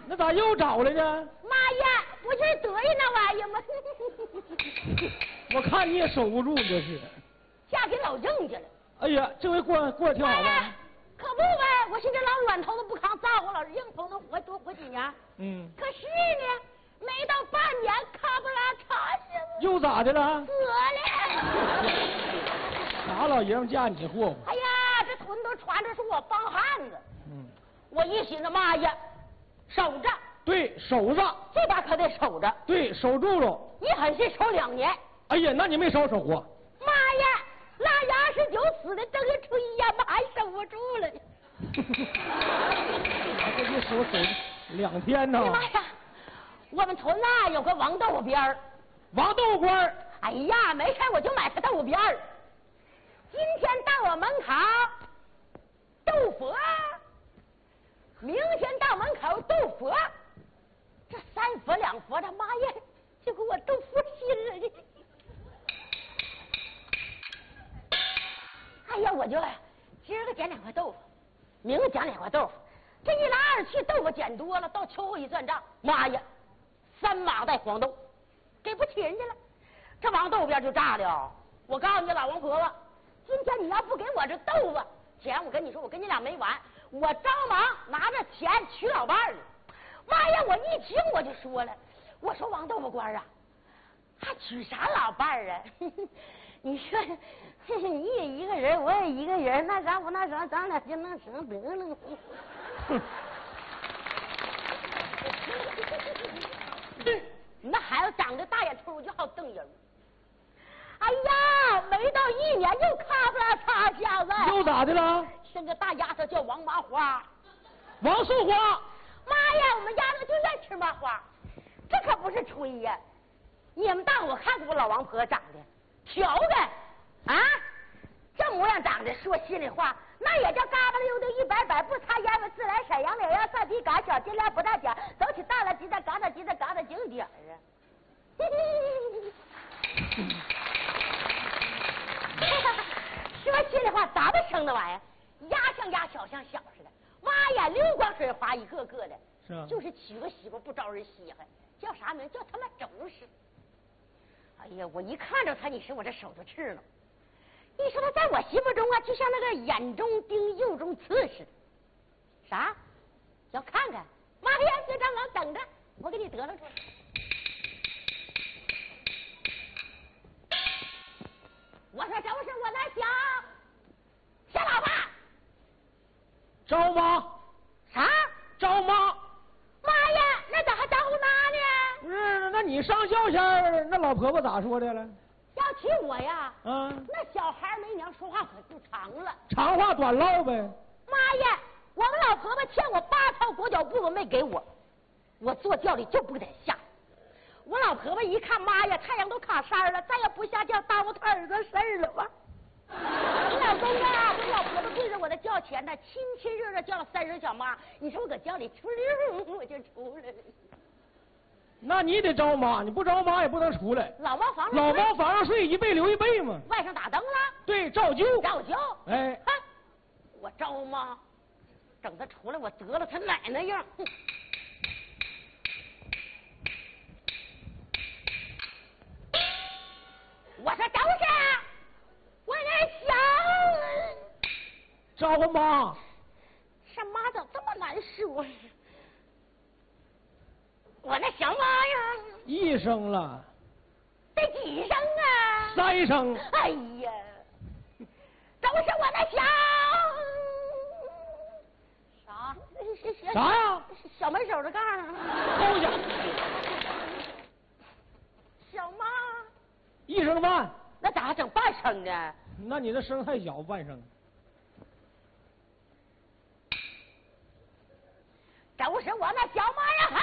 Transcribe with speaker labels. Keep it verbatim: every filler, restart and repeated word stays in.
Speaker 1: 那咋又找来呢？
Speaker 2: 妈呀，不就是得意那玩意儿吗？
Speaker 1: 我看你也守不住，这是。
Speaker 2: 嫁给老郑去了。
Speaker 1: 哎呀，这回过过得挺好吧？
Speaker 2: 可不呗，我寻思老软头子不抗造，我老硬头能活多活几年。
Speaker 1: 嗯。
Speaker 2: 可是呢，没到半年，咔不拉嚓去了。
Speaker 1: 又咋的了？
Speaker 2: 死了。
Speaker 1: 啥老爷们嫁你祸祸？
Speaker 2: 哎呀，这屯都传着是我帮汉子。
Speaker 1: 嗯。
Speaker 2: 我一寻思，妈呀，守着。
Speaker 1: 对，守着。
Speaker 2: 这把可得守着。
Speaker 1: 对，守住了。
Speaker 2: 你狠是守两年。
Speaker 1: 哎呀，那你没少守啊。
Speaker 2: 妈呀！腊月二十九死的正月初一呀，妈还守不住了。
Speaker 1: 我这一守守两天呢。
Speaker 2: 哎呀妈呀！我们屯呐有个王豆腐边儿。
Speaker 1: 王豆腐官。
Speaker 2: 哎呀，没事我就买个豆腐边儿。今天到我门口斗佛，明天到门口斗佛，这三佛两佛的，妈呀，就给我斗佛心了。哎呀，我就今儿个捡两块豆腐，明儿捡两块豆腐，这一来二去，豆腐捡多了，到秋后一算账，妈呀，三麻袋黄豆，给不起人家了，这王豆腐边就炸了。我告诉你老王婆婆，今天你要不给我这豆腐钱，我跟你说，我跟你俩没完，我着忙拿着钱娶老伴儿了。妈呀，我一听我就说了，我说王豆腐官啊，还娶啥老伴儿啊？你说你也一个人，我也一个人，那啥不那啥，咱俩就那啥得了。那孩子长得大眼秃，就好瞪人。哎呀，没到一年又咔不拉嚓下子。
Speaker 1: 又咋的了？
Speaker 2: 生个大丫头叫王麻花。
Speaker 1: 王素花。
Speaker 2: 妈呀，我们丫头就愿吃麻花，这可不是吹呀！你们大伙看过我老王婆长的？调的啊，这模样长得，说心里话，那也叫嘎巴溜的一摆摆，不擦烟子，自来色，杨柳腰，蒜皮嘎，小金链不大点，走起大了鸡蛋，嘎达鸡蛋，嘎达景点儿啊！说心里话，咱们生的玩意儿，鸭像鸭，小像小似的，妈呀，溜光水滑，一个个的，
Speaker 1: 是啊，
Speaker 2: 就是娶个媳妇不招人稀罕，叫啥名？叫他妈周氏。哎呀，我一看着他，你说我这手就刺了。你说他在我心目中啊，就像那个眼中钉、肉中刺似的。啥？要看看？妈呀，别张忙，等着，我给你得了出来。我说周氏，我那小小老爸。
Speaker 1: 招妈。
Speaker 2: 啥？
Speaker 1: 招妈。
Speaker 2: 妈呀，那咋还招呼妈呢？
Speaker 1: 不是，那你上校前那老婆婆咋说的了？
Speaker 2: 要提我呀，
Speaker 1: 嗯，
Speaker 2: 那小孩没娘，说话可不长了，
Speaker 1: 长话短唠呗。
Speaker 2: 妈呀，我们老婆婆欠我八套裹脚布都没给我，我坐轿里就不得下。我老婆婆一看，妈呀，太阳都卡山了，再也不下轿，耽误她儿子事儿了吧？我老公啊，我老婆婆对着我的轿前呢，亲亲热热叫了三声小妈，你说我搁轿里出溜我就出来了。
Speaker 1: 那你得招妈，你不招妈也不能出来。
Speaker 2: 老猫房上
Speaker 1: 老猫房上睡，一被留一被嘛。
Speaker 2: 外甥打灯了。
Speaker 1: 对，照旧。
Speaker 2: 照旧。
Speaker 1: 哎，
Speaker 2: 哼，我招妈，等他出来，我得了他奶奶样。我说周氏，我那小
Speaker 1: 招呼妈。
Speaker 2: 这妈咋这么难说？我那小妈呀，
Speaker 1: 一声了。
Speaker 2: 得几声啊？
Speaker 1: 三声。
Speaker 2: 哎呀，都是我那小啥？
Speaker 1: 啥呀？
Speaker 2: 小门手的杠上。
Speaker 1: 勾下。
Speaker 2: 小妈。
Speaker 1: 一声半。
Speaker 2: 那咋还整半声呢？
Speaker 1: 那你这声太小，半声。
Speaker 2: 都是我那小妈呀！